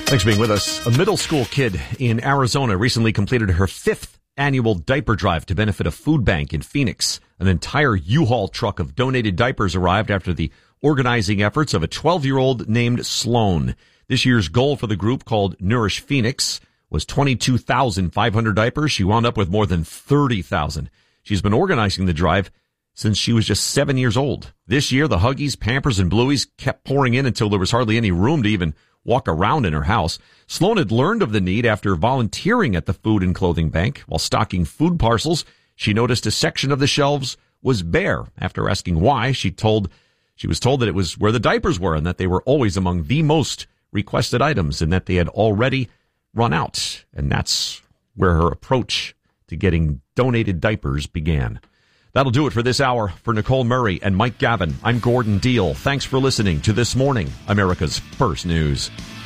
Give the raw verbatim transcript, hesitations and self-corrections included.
Thanks for being with us. A middle school kid in Arizona recently completed her fifth annual diaper drive to benefit a food bank in Phoenix. An entire U-Haul truck of donated diapers arrived after the organizing efforts of a twelve-year-old named Sloan. This year's goal for the group, called Nourish Phoenix, was twenty-two thousand five hundred diapers. She wound up with more than thirty thousand. She's been organizing the drive since she was just seven years old. This year, the Huggies, Pampers, and Blueies kept pouring in until there was hardly any room to even walk around in her house. Sloan had learned of the need after volunteering at the food and clothing bank. While stocking food parcels, she noticed a section of the shelves was bare. After asking why, she told she was told that it was where the diapers were and that they were always among the most requested items and that they had already run out. And that's where her approach to getting donated diapers began. That'll do it for this hour. For Nicole Murray and Mike Gavin, I'm Gordon Deal. Thanks for listening to This Morning, America's First News.